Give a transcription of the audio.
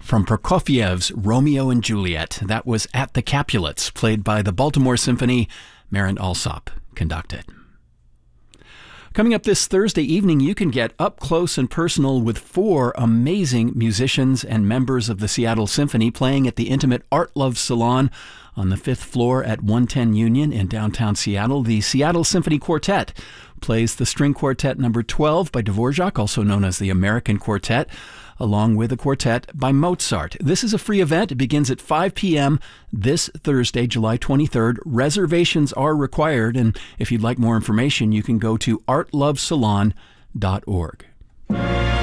From Prokofiev's Romeo and Juliet, that was At the Capulets, played by the Baltimore Symphony. Marin Alsop conducted. Coming up this Thursday evening, you can get up close and personal with 4 amazing musicians and members of the Seattle Symphony playing at the intimate Art Love Salon on the 5th floor at 110 Union in downtown Seattle. The Seattle Symphony Quartet plays the String Quartet number 12 by Dvorak, also known as the American Quartet, along with a quartet by Mozart. This is a free event. It begins at 5 p.m. this Thursday, July 23rd. Reservations are required, and if you'd like more information, you can go to artlovesalon.org.